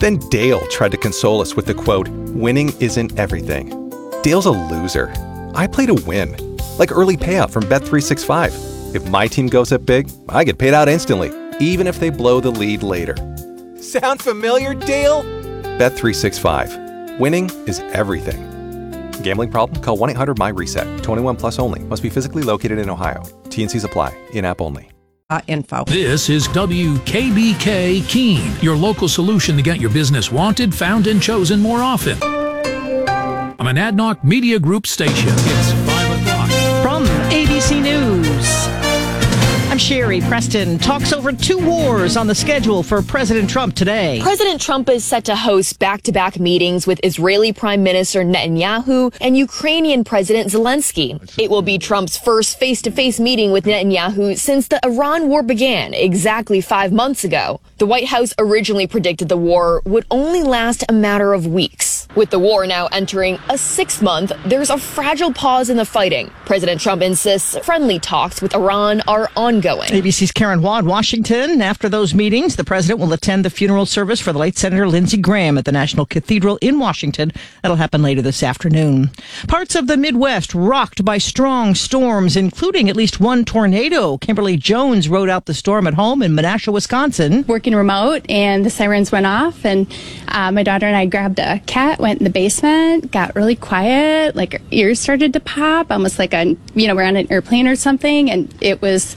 Then Dale tried to console us with the quote, "Winning isn't everything." Dale's a loser. I play to win. Like early payout from Bet365. If my team goes up big, I get paid out instantly, even if they blow the lead later. Sound familiar, Dale? Bet365. Winning is everything. Gambling problem? Call 1-800-MY-RESET. 21 plus only. Must be physically located in Ohio. T&Cs apply. In-app only. Info. This is WKBK Keene, your local solution to get your business wanted, found, and chosen more often. A Monadnock Media Group station. It's 5 o'clock. From ABC News, I'm Sherry Preston. Talks over 2 wars on the schedule for President Trump today. President Trump is set to host back-to-back meetings with Israeli Prime Minister Netanyahu and Ukrainian President Zelensky. It will be Trump's first face-to-face meeting with Netanyahu since the Iran war began exactly 5 months ago. The White House originally predicted the war would only last a matter of weeks. With the war now entering a 6th month, there's a fragile pause in the fighting. President Trump insists friendly talks with Iran are ongoing. ABC's Karen Waugh, Washington. After those meetings, the president will attend the funeral service for the late Senator Lindsey Graham at the National Cathedral in Washington. That'll happen later this afternoon. Parts of the Midwest rocked by strong storms, including at least one tornado. Kimberly Jones rode out the storm at home in Menasha, Wisconsin. Working remote, and the sirens went off, and my daughter and I grabbed a cat, went in the basement, got really quiet, like our ears started to pop, almost like we're on an airplane or something, and it was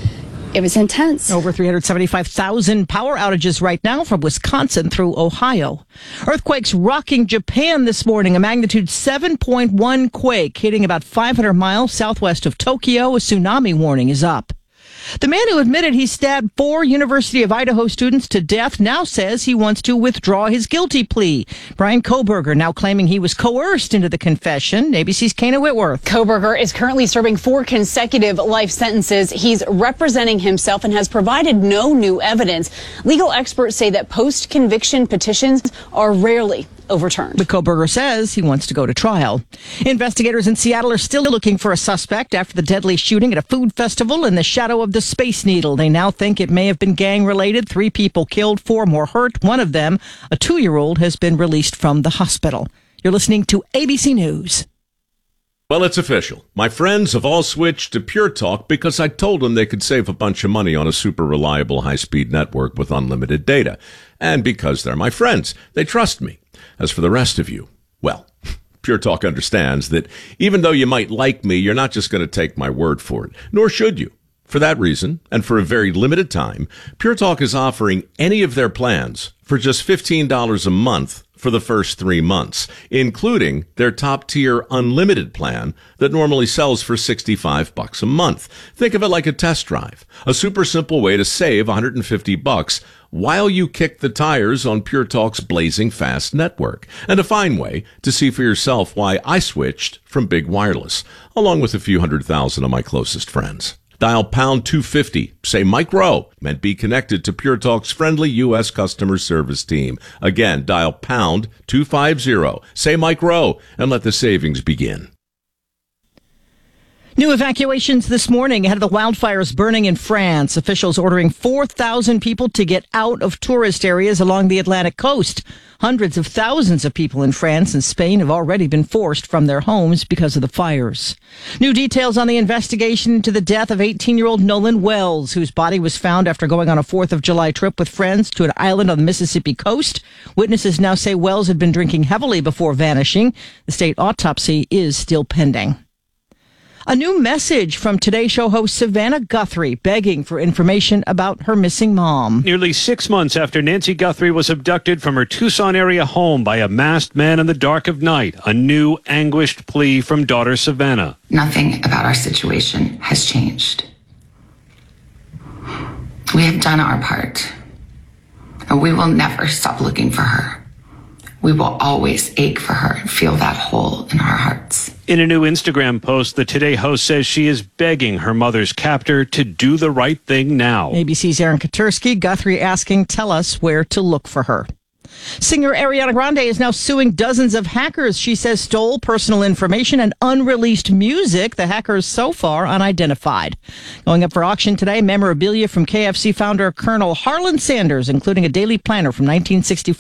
intense. Over 375,000 power outages right now from Wisconsin through Ohio. Earthquakes rocking Japan this morning. A magnitude 7.1 quake hitting about 500 miles southwest of Tokyo. A tsunami warning is up. The man who admitted he stabbed 4 University of Idaho students to death now says he wants to withdraw his guilty plea. Brian Kohberger now claiming he was coerced into the confession. ABC's Kana Whitworth. Kohberger is currently serving 4 consecutive life sentences. He's representing himself and has provided no new evidence. Legal experts say that post-conviction petitions are rarely overturned. But Kohberger says he wants to go to trial. Investigators in Seattle are still looking for a suspect after the deadly shooting at a food festival in the shadow of the Space Needle. They now think it may have been gang-related. 3 people killed, 4 more hurt. One of them, a 2-year-old, has been released from the hospital. You're listening to ABC News. Well, it's official. My friends have all switched to Pure Talk because I told them they could save a bunch of money on a super reliable high-speed network with unlimited data. And because they're my friends, they trust me. As for the rest of you, well, Pure Talk understands that even though you might like me, you're not just going to take my word for it, nor should you. For that reason, and for a very limited time, Pure Talk is offering any of their plans for just $15 a month for the first 3 months, including their top-tier unlimited plan that normally sells for $65 a month. Think of it like a test drive, a super simple way to save $150 while you kick the tires on Pure Talk's blazing fast network, and a fine way to see for yourself why I switched from big wireless, along with a few 100,000 of my closest friends. Dial pound 250, say Mike Rowe, and be connected to Pure Talk's friendly U.S. customer service team. Again, dial pound 250, say Mike Rowe, and let the savings begin. New evacuations this morning ahead of the wildfires burning in France. Officials ordering 4,000 people to get out of tourist areas along the Atlantic coast. Hundreds of thousands of people in France and Spain have already been forced from their homes because of the fires. New details on the investigation into the death of 18-year-old Nolan Wells, whose body was found after going on a 4th of July trip with friends to an island on the Mississippi coast. Witnesses now say Wells had been drinking heavily before vanishing. The state autopsy is still pending. A new message from Today Show host Savannah Guthrie begging for information about her missing mom. Nearly 6 months after Nancy Guthrie was abducted from her Tucson area home by a masked man in the dark of night, a new anguished plea from daughter Savannah. Nothing about our situation has changed. We have done our part, and we will never stop looking for her. We will always ache for her and feel that hole in our hearts. In a new Instagram post, the Today host says she is begging her mother's captor to do the right thing now. ABC's Aaron Katursky, Guthrie asking, tell us where to look for her. Singer Ariana Grande is now suing dozens of hackers she says stole personal information and unreleased music. The hackers so far unidentified. Going up for auction today, memorabilia from KFC founder Colonel Harlan Sanders, including a daily planner from 1964.